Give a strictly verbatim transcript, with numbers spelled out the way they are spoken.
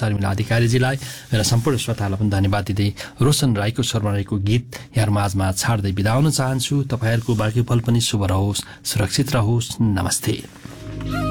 शर्मिला अधिकारीजीलाई र सम्पूर्ण श्रोताहरूलाई पनि धन्यवाद दिँदै रोशन राईको शर्मा राईको गीत यहाँ माझमा छाड्दै बिदा हुन चाहन्छु। तपाईँहरूको बाँकी पल पनि शुभ रहोस्, सुरक्षित रहोस्। नमस्ते।